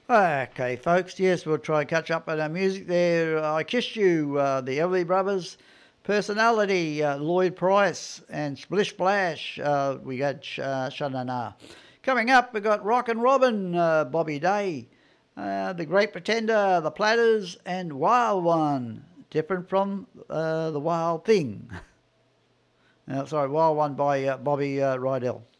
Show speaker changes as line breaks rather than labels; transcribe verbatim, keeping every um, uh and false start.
Okay, folks, yes, we'll try and catch up on our music there. I Kissed You, uh, the Everly Brothers, Personality, uh, Lloyd Price, and Splish Splash, uh, we got Sh- uh, Sha-Na-Na. Coming up, we got Rockin' Robin, uh, Bobby Day, uh, The Great Pretender, The Platters, and Wild One, different from uh, The Wild Thing. uh, sorry, Wild One by uh, Bobby uh, Rydell.